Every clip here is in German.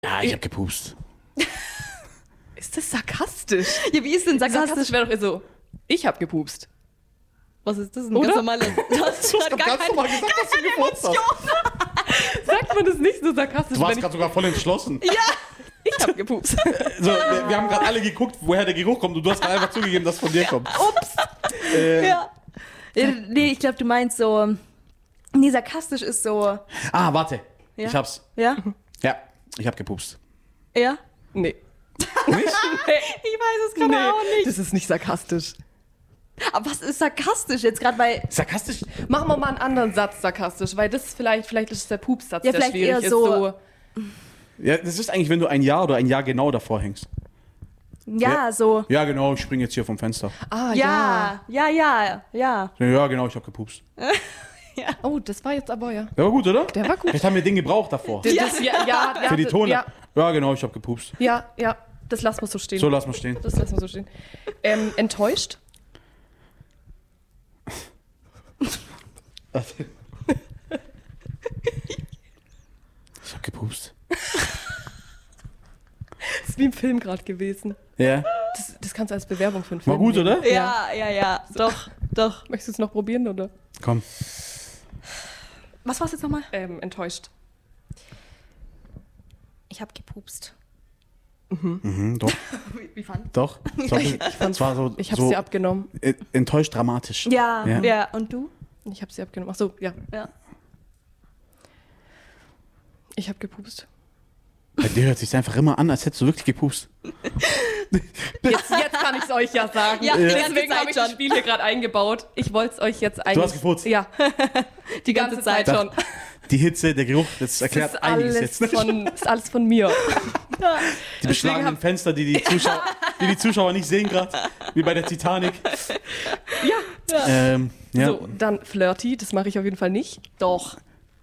Ja, ich hab gepupst. Ist das sarkastisch? Ja, wie ist denn Sarkastisch wäre doch so, ich hab gepupst. Was ist das? Ein Oder? ganz normales. Du hast ganz normal gesagt, dass du gefurzt hast. Sagt man das nicht so sarkastisch? Du warst gerade sogar voll entschlossen. Ja, ich hab gepupst. So, wir haben gerade alle geguckt, woher der Geruch kommt und du hast gerade einfach zugegeben, dass es von dir kommt. Ups. Ja. Nee, ich glaube, du meinst so. Nee, sarkastisch ist so. Ah, warte. Ja? Ich hab's. Ja? Ja, ich hab gepupst. Ja? Nee. Nicht? Ich weiß es gerade auch nicht. Das ist nicht sarkastisch. Aber was ist sarkastisch jetzt gerade bei. Sarkastisch? Machen wir mal einen anderen Satz sarkastisch, weil das vielleicht ist der Pupssatz, Ja, der vielleicht schwierig eher ist. so- Ja, das ist eigentlich, wenn du ein Jahr oder ein Jahr genau davor hängst. Ja, so. Ja, genau, ich springe jetzt hier vom Fenster. Ah, Ja. Ja. Ja, genau, ich hab gepupst. Oh, das war jetzt aber, ja. Der war gut, oder? Der war gut. Vielleicht haben wir den gebraucht davor. Ja, Für die Tone. Ja, Ja, genau, ich hab gepupst. ja, das lassen wir so stehen. So, lass mal stehen. Das lassen wir so stehen. Enttäuscht? Ich hab gepupst. Das ist wie im Film gerade gewesen. Ja. Das kannst du als Bewerbung für einen Film War gut, nehmen. oder? Ja. Doch. Möchtest du es noch probieren, oder? Komm. Was war's jetzt nochmal? Enttäuscht. Ich hab gepupst. Doch. Wie fand? Doch. Es war so, Ich habe so sie abgenommen. enttäuscht dramatisch. Ja. Und du? Ich habe sie abgenommen. Ach so, ja. Ja. Ich habe gepupst. Bei dir hört sich einfach immer an, als hättest du wirklich gepupst. Jetzt kann ich es euch ja sagen. Ja, Deswegen habe ich das Spiel hier gerade eingebaut. Ich wollte es euch jetzt eigentlich... Du hast gefurzt? Ja. Die ganze Zeit schon. Die Hitze, der Geruch, das erklärt Das ist einiges alles jetzt. ist alles von mir. Die beschlagenen Fenster, die Zuschauer nicht sehen gerade, wie bei der Titanic. Ja. Ja. So, dann flirty. Das mache ich auf jeden Fall nicht. Doch.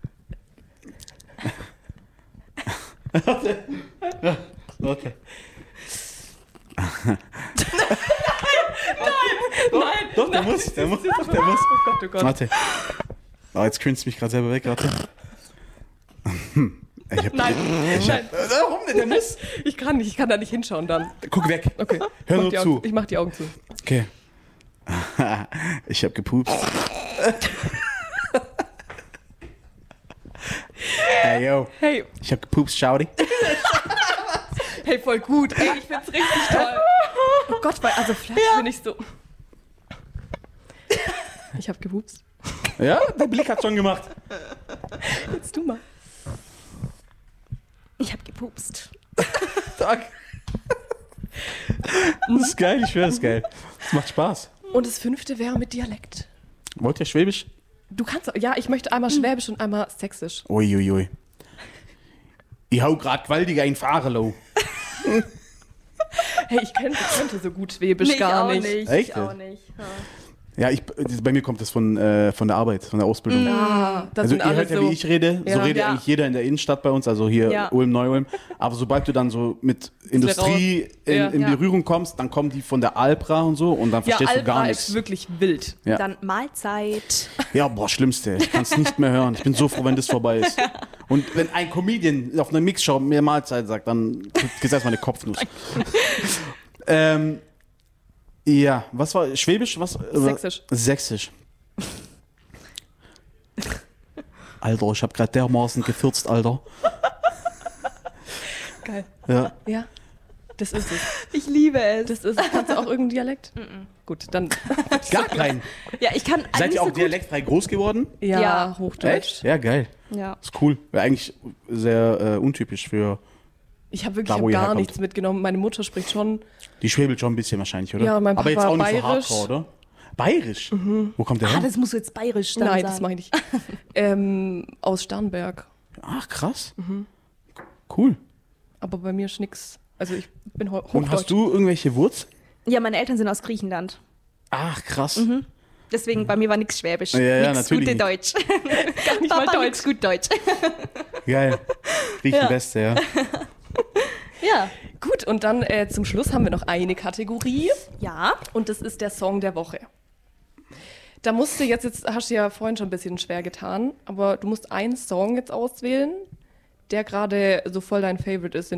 Okay. Nein. Doch, der muss. Oh Gott, oh Gott. Warte. Oh, jetzt cringe mich gerade selber weg, warte. Nein. Warum denn? Der muss. Ich kann da nicht hinschauen dann. Guck weg. Okay. Hör Mach nur die zu. Augen, ich mach die Augen zu. Okay. Ich hab gepupst. Hey, yo. Hey, Ich hab gepupst, Shouty. hey, voll gut. Ey, ich find's richtig toll. Oh Gott, weil, also Flash bin ich so... Ich hab gepupst. Ja, der Blick hat schon gemacht. Jetzt du mal. Ich hab gepupst. Tag. Das ist geil, ich schwöre, das ist geil. Das macht Spaß. Und das 5. wäre mit Dialekt. Wollt ihr Schwäbisch? Du kannst... Ja, ich möchte einmal Schwäbisch und einmal Sächsisch. Uiuiui. Ich hau grad gewaltig ein Fahrerlow. Hey, ich könnte so gut Schwäbisch gar nicht. Echt? Ich auch nicht. Ja, bei mir kommt das von der Arbeit, von der Ausbildung. Ah, das Also sind ihr alle hört ja, so... wie ich rede. So Ja. redet Ja. eigentlich jeder in der Innenstadt bei uns, also hier Ja. Ulm, Neu-Ulm. Aber sobald du dann so mit Industrie Ja. in Ja. Berührung kommst, dann kommen die von der Alpra und so und dann Ja, verstehst du gar Albra ist nichts. wirklich wild. Ja. Dann Mahlzeit. Ja, boah, Schlimmste. Ich kann es nicht mehr hören. Ich bin so froh, wenn das vorbei ist. Und wenn ein Comedian auf einer Mixshow mehr Mahlzeit sagt, dann geht's erstmal eine Kopfnuss. Ja, was war Schwäbisch? Was? Sächsisch. Sächsisch. Alter, ich hab grad dermaßen gefürzt, Alter. Geil. Ja. Ja, das ist es. Ich liebe es. Das ist es. Kannst du auch irgendeinen Dialekt? Gut, dann... Gar keinen. Ja, ich kann Seid eigentlich ihr auch so gut. dialektfrei groß geworden? Ja, Ja. Hochdeutsch. Echt? Ja, geil. Ja. Ist cool. Wäre eigentlich sehr untypisch für... Ich habe wirklich Da, wo ihr gar herkommt. nichts mitgenommen. Meine Mutter spricht schon... Die schwäbelt schon ein bisschen wahrscheinlich, oder? Ja, mein Aber jetzt Papa auch nicht bayerisch. so hardcore, oder? Bayerisch? Wo kommt der Ah, her? das musst du jetzt bayerisch dann Nein, sagen. das meine ich. Aus Starnberg. Ach, krass. Cool. Aber bei mir ist nix. Also ich bin Hochdeutsch. Und hast du irgendwelche Wurzeln? Ja, meine Eltern sind aus Griechenland. Ach, krass. Deswegen bei mir war nichts Schwäbisch. Ja, Nix natürlich gute Deutsch. gar nicht mal Papa, Deutsch. nix gut Deutsch. Geil. Riechen Ja. Beste, ja. Ja. Gut, und dann zum Schluss haben wir noch eine Kategorie. Ja. Und das ist der Song der Woche. Da musst du jetzt hast du ja vorhin schon ein bisschen schwer getan, aber du musst einen Song jetzt auswählen, der gerade so voll dein Favorite ist,